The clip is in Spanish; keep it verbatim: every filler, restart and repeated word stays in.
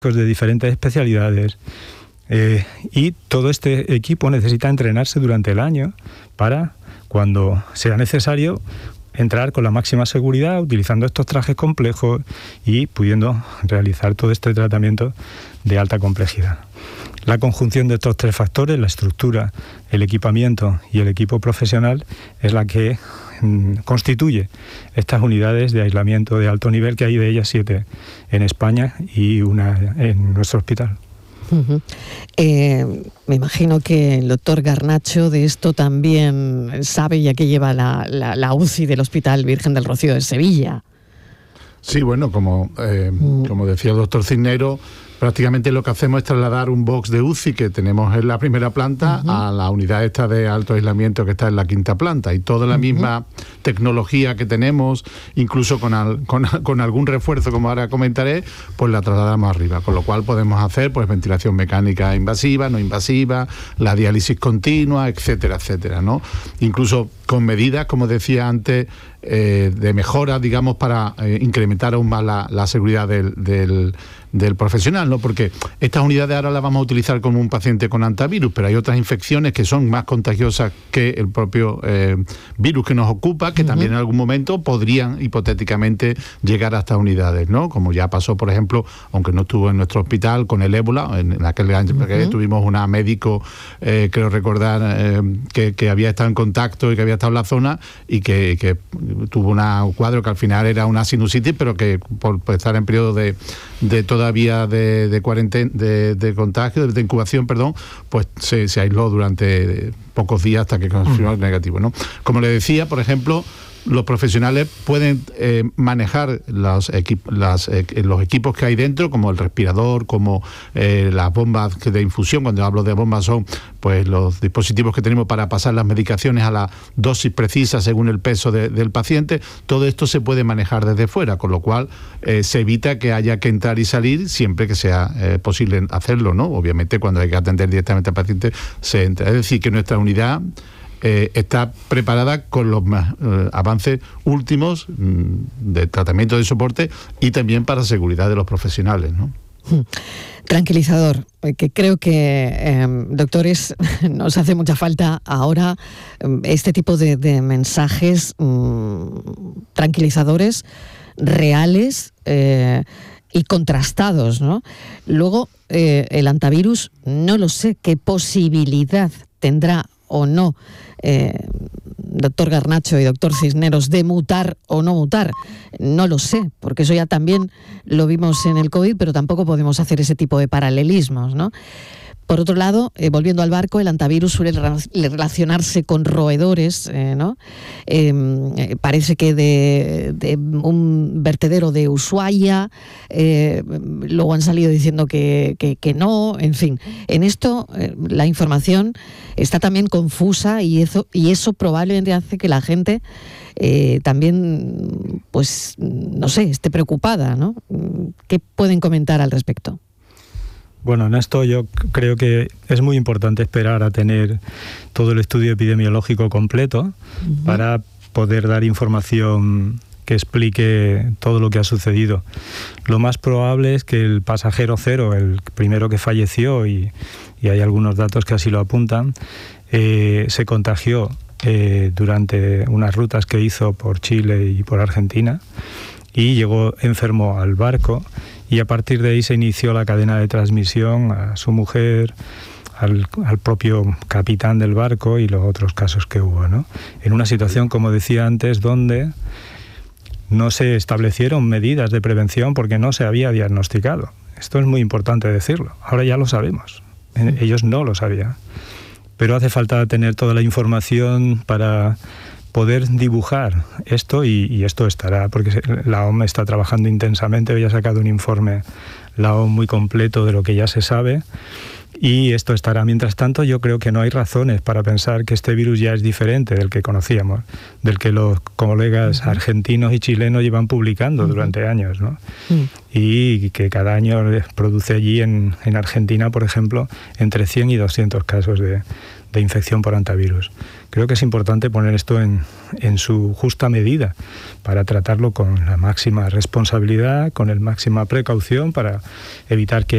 de diferentes especialidades. Eh, y todo este equipo necesita entrenarse durante el año para, cuando sea necesario, entrar con la máxima seguridad, utilizando estos trajes complejos y pudiendo realizar todo este tratamiento de alta complejidad. La conjunción de estos tres factores, la estructura, el equipamiento y el equipo profesional, es la que mm, constituye estas unidades de aislamiento de alto nivel, que hay de ellas siete en España y una en nuestro hospital. Uh-huh. Eh, me imagino que el doctor Garnacho de esto también sabe, ya que lleva la, la, la U C I del Hospital Virgen del Rocío de Sevilla. Sí, bueno, como, eh, uh. como decía el doctor Cisneros, prácticamente lo que hacemos es trasladar un box de U C I que tenemos en la primera planta uh-huh. a la unidad esta de alto aislamiento que está en la quinta planta, y toda la uh-huh. misma tecnología que tenemos, incluso con, al, con, con algún refuerzo, como ahora comentaré, pues la trasladamos arriba, con lo cual podemos hacer pues ventilación mecánica invasiva, no invasiva, la diálisis continua, etcétera, etcétera, ¿no? Incluso con medidas, como decía antes, eh, de mejora, digamos, para eh, incrementar aún más la, la seguridad del, del, del profesional, ¿no? Porque estas unidades ahora las vamos a utilizar como un paciente con hantavirus, pero hay otras infecciones que son más contagiosas que el propio eh, virus que nos ocupa, que uh-huh. también en algún momento podrían hipotéticamente llegar a estas unidades, ¿no? Como ya pasó, por ejemplo, aunque no estuvo en nuestro hospital, con el ébola. En, en aquel año uh-huh. tuvimos una médico, eh, creo recordar, eh, que, que había estado en contacto y que había estado en la zona y que, que tuvo una, un cuadro que al final era una sinusitis, pero que por, por estar en periodo de, de todavía de, de cuarentena, de, de contagio, de incubación, perdón, pues se, se aisló durante pocos días hasta que confirmó el negativo, ¿no? Como le decía, por ejemplo, los profesionales pueden eh, manejar los, equip- las, eh, los equipos que hay dentro, como el respirador, como eh, las bombas de infusión. Cuando hablo de bombas son pues los dispositivos que tenemos para pasar las medicaciones a la dosis precisa según el peso de, del paciente. Todo esto se puede manejar desde fuera, con lo cual eh, se evita que haya que entrar y salir siempre que sea eh, posible hacerlo, ¿no? Obviamente cuando hay que atender directamente al paciente se entra. Es decir, que nuestra unidad Eh, está preparada con los más, eh, avances últimos mm, de tratamiento de soporte y también para seguridad de los profesionales, ¿no? Tranquilizador, que creo que, eh, doctores, nos hace mucha falta ahora eh, este tipo de, de mensajes mm, tranquilizadores reales eh, y contrastados, ¿no? Luego, eh, el hantavirus, no lo sé qué posibilidad tendrá o no, eh, doctor Garnacho y doctor Cisneros, de mutar o no mutar. No lo sé, porque eso ya también lo vimos en el COVID, pero tampoco podemos hacer ese tipo de paralelismos, ¿no? Por otro lado, eh, volviendo al barco, el hantavirus suele relacionarse con roedores, eh, ¿no? Eh, parece que de, de un vertedero de Ushuaia, eh, luego han salido diciendo que, que, que no, en fin. En esto eh, la información está también confusa y eso, y eso probablemente hace que la gente eh, también, pues, no sé, esté preocupada, ¿no? ¿Qué pueden comentar al respecto? Bueno, en esto yo creo que es muy importante esperar a tener todo el estudio epidemiológico completo uh-huh. para poder dar información que explique todo lo que ha sucedido. Lo más probable es que el pasajero cero, el primero que falleció, y, y hay algunos datos que así lo apuntan, eh, se contagió eh, durante unas rutas que hizo por Chile y por Argentina y llegó enfermo al barco. Y a partir de ahí se inició la cadena de transmisión a su mujer, al, al propio capitán del barco y los otros casos que hubo, ¿no? En una situación, como decía antes, donde no se establecieron medidas de prevención porque no se había diagnosticado. Esto es muy importante decirlo. Ahora ya lo sabemos. Ellos no lo sabían. Pero hace falta tener toda la información para poder dibujar esto y, y esto estará, porque la O M S está trabajando intensamente, hoy ha sacado un informe, la O M S muy completo de lo que ya se sabe, y esto estará. Mientras tanto, yo creo que no hay razones para pensar que este virus ya es diferente del que conocíamos, del que los colegas uh-huh. argentinos y chilenos llevan publicando uh-huh. durante años, ¿no? Uh-huh. Y que cada año produce allí en, en Argentina, por ejemplo, entre cien y doscientos casos de, de infección por hantavirus. Creo que es importante poner esto en, en su justa medida para tratarlo con la máxima responsabilidad, con la máxima precaución, para evitar que